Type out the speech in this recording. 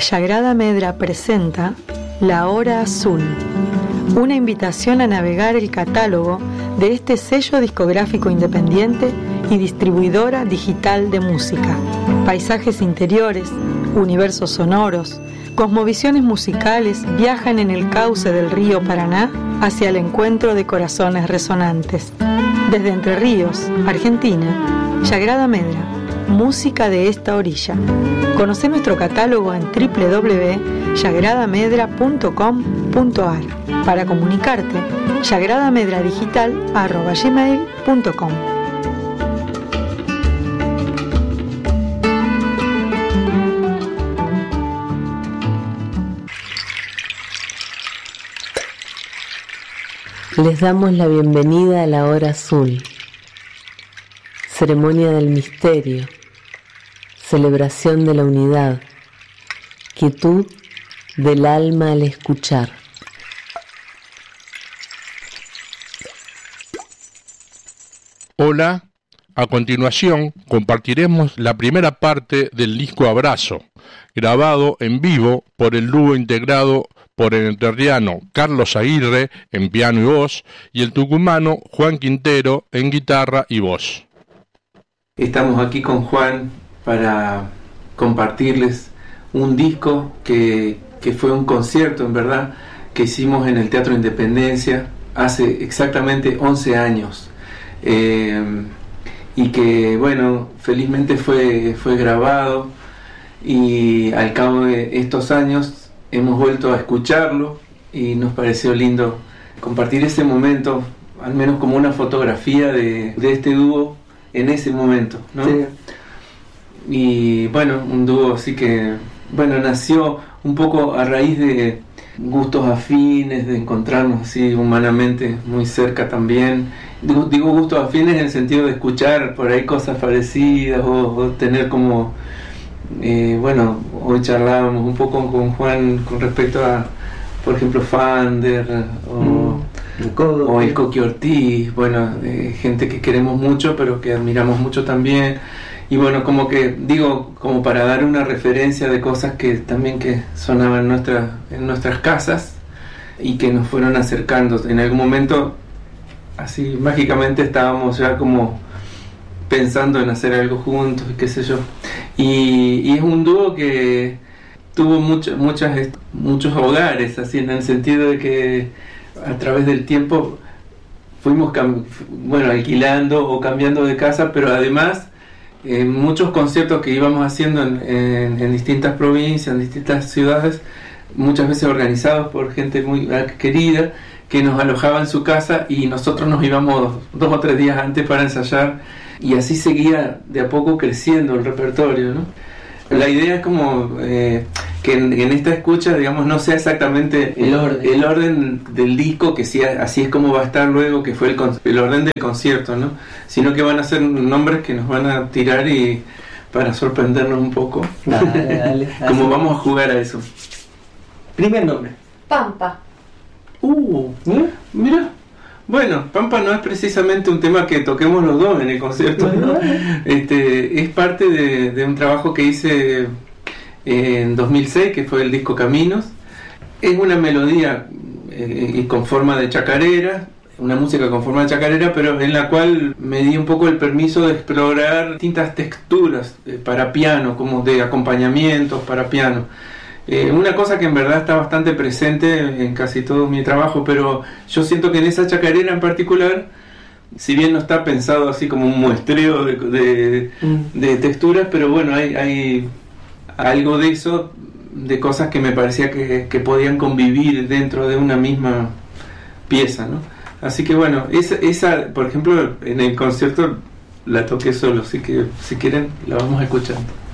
Sagrada Medra presenta La Hora Azul, una invitación a navegar el catálogo de este sello discográfico independiente y distribuidora digital de música. Paisajes interiores, universos sonoros, cosmovisiones musicales viajan en el cauce del río Paraná hacia el encuentro de corazones resonantes. Desde Entre Ríos, Argentina, Sagrada Medra, música de esta orilla. Conoce nuestro catálogo en www.sagradamedra.com.ar. Para comunicarte, sagradamedigital@gmail.com. Les damos la bienvenida a la Hora Azul, ceremonia del misterio, celebración de la unidad, quietud del alma al escuchar. Hola, a continuación compartiremos la primera parte del disco Abrazo, grabado en vivo por el dúo integrado por el entrerriano Carlos Aguirre en piano y voz y el tucumano Juan Quintero en guitarra y voz. Estamos aquí con Juan para compartirles un disco que fue un concierto, en verdad, que hicimos en el Teatro Independencia hace exactamente 11 años. Y que, bueno, felizmente fue grabado, y al cabo de estos años hemos vuelto a escucharlo y nos pareció lindo compartir ese momento, al menos como una fotografía de este dúo en ese momento, ¿no? Sí. Y bueno, un dúo así que, bueno, nació un poco a raíz de gustos afines, de encontrarnos así humanamente muy cerca también. Digo gustos afines en el sentido de escuchar por ahí cosas parecidas o tener como, bueno, hoy charlábamos un poco con Juan con respecto a, por ejemplo, Fander o el Coqui Ortiz, bueno, gente que queremos mucho pero que admiramos mucho también. Y bueno, como que digo, como para dar una referencia de cosas que también que sonaban en nuestras casas y que nos fueron acercando. En algún momento, así mágicamente estábamos ya como pensando en hacer algo juntos, qué sé yo. Y es un dúo que tuvo muchos hogares, así en el sentido de que a través del tiempo fuimos alquilando o cambiando de casa, pero además muchos conciertos que íbamos haciendo en distintas provincias, en distintas ciudades, muchas veces organizados por gente muy querida, que nos alojaba en su casa y nosotros nos íbamos 2 o 3 días antes para ensayar, y así seguía de a poco creciendo el repertorio, ¿no? La idea es como que en esta escucha, digamos, no sea exactamente el orden del disco, que sí, así es como va a estar luego, que fue el orden del concierto, ¿no? Sino que van a ser nombres que nos van a tirar y para sorprendernos un poco. Dale. Como vamos a jugar a eso. Primer nombre. Pampa. Mira. Bueno, Pampa no es precisamente un tema que toquemos los dos en el concierto, ¿no? Es parte de un trabajo que hice en 2006, que fue el disco Caminos. Es una melodía con forma de chacarera, una música con forma de chacarera, pero en la cual me di un poco el permiso de explorar distintas texturas para piano, como de acompañamientos para piano. Una cosa que en verdad está bastante presente en casi todo mi trabajo, pero yo siento que en esa chacarera en particular, si bien no está pensado así como un muestreo de texturas, pero bueno, hay algo de eso, de cosas que me parecía que podían convivir dentro de una misma pieza, ¿no? Así que bueno, esa por ejemplo, en el concierto la toqué solo, así que si quieren la vamos escuchando.